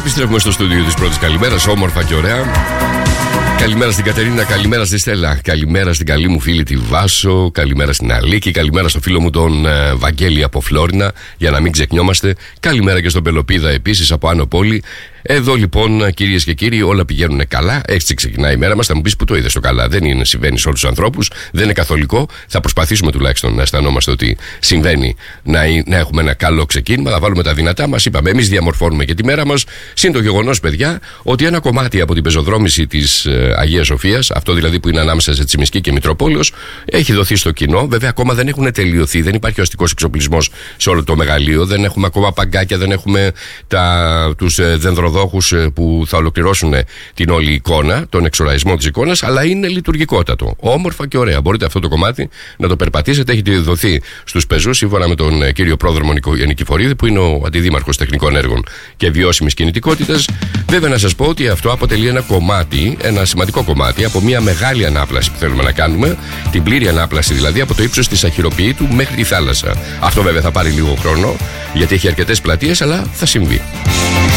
Επιστρέφουμε στο στούντιο της πρώτης καλημέρας, όμορφα και ωραία. Καλημέρα στην Κατερίνα, καλημέρα στη Στέλλα, καλημέρα στην καλή μου φίλη τη Βάσο, καλημέρα στην Αλίκη, καλημέρα στο φίλο μου τον Βαγγέλη από Φλόρινα, για να μην ξεχνιόμαστε. Καλημέρα και στον Πελοπίδα επίσης από Άνω Πόλη. Εδώ λοιπόν, κυρίες και κύριοι, όλα πηγαίνουν καλά. Έτσι ξεκινάει η μέρα μας. Θα μου πεις που το είδες το καλά. Δεν είναι, συμβαίνει σε όλους τους ανθρώπους, δεν είναι καθολικό. Θα προσπαθήσουμε τουλάχιστον να αισθανόμαστε ότι συμβαίνει, να έχουμε ένα καλό ξεκίνημα, να βάλουμε τα δυνατά μας. Είπαμε, εμείς διαμορφώνουμε και τη μέρα μας. Συν το γεγονός, παιδιά, ότι ένα κομμάτι από την πεζοδρόμηση της Αγίας Σοφίας, αυτό δηλαδή που είναι ανάμεσα σε Τσιμισκή και Μητροπόλεως, έχει δοθεί στο κοινό. Βέβαια, ακόμα δεν έχουν τελειωθεί, δεν υπάρχει ο αστικός εξοπλισμός σε όλο το μεγαλείο, δεν έχουμε ακόμα παγκάκια, δεν έχουμε τους δενδροδόχους που θα ολοκληρώσουν την όλη εικόνα, τον εξοραϊσμό της εικόνας, αλλά είναι λειτουργικότατο. Όμορφα και ωραία. Μπορείτε αυτό το κομμάτι να το περπατήσετε. Έχει δοθεί στους πεζούς, σύμφωνα με τον κύριο Πρόδρομο Νικηφορίδη, που είναι ο Αντιδήμαρχος Τεχνικών Έργων και Βιώσιμης Κινητικότητας. Βέβαια, να σας πω ότι αυτό αποτελεί ένα κομμάτι, ένα σημαντικό κομμάτι από μια μεγάλη ανάπλαση που θέλουμε να κάνουμε, την πλήρη ανάπλαση δηλαδή από το ύψος της Αχυροποιήτου μέχρι τη θάλασσα. Αυτό βέβαια θα πάρει λίγο χρόνο, γιατί έχει αρκετές πλατείες, αλλά θα συμβεί.